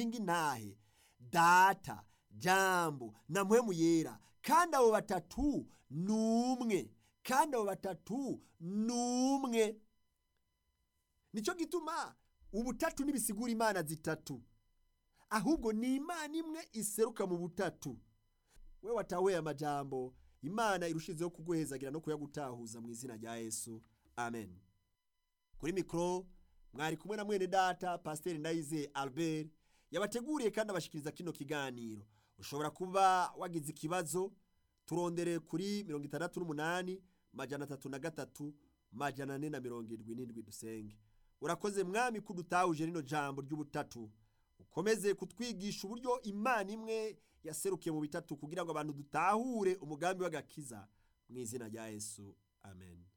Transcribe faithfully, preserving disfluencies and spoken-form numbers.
dushinga intahe: Data, Jambo na Mpwemu Yera. Kandi abo batatu ni umwe. Kandi abo batatu ni umwe. Nicyo gituma ubutatu ntibisigura imana zitatu, ahubwo ni imana imwe iseruka mu butatu. We watahuye amajambo, Imana irushizeho kuguhezagira no kuyagutahuza mu izina rya Yesu. Amen. Kuri mikro mwari kumwe na mwene data Pasteur Ndayizeye Albert, yabateguriye kandi abashikiriza kino kiganiro. Ushobora kuba wagize ikibazo, turondere kuri mirongo itandatu n'umunani majana atatu na gatatu majana ane na mirongo irindwi n'indwi dusenge. Urakoze Mwami kudutahuje rino jambo ry'ubutatu. Ukomeze kutwigisha uburyo Imana imwe yaserukiye mu bitatu kugira ngo abantu dutahure umugambi w'agakiza mu izina rya Yesu. Amen.